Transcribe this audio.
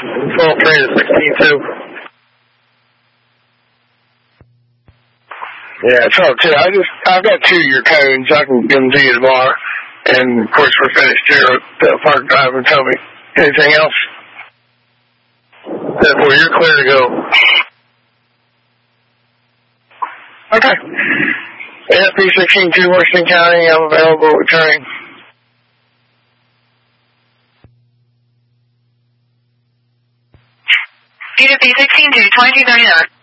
12-3 to 16-2. Yeah, it's all too. I've got 2-year cones. I can give them to you tomorrow. And, of course, we're finished here at Park Drive and Toby. Anything else? Therefore, you're clear to go. Okay. AFP 16-2, Washington County. I'm available returning. DFP 16-2, 2239.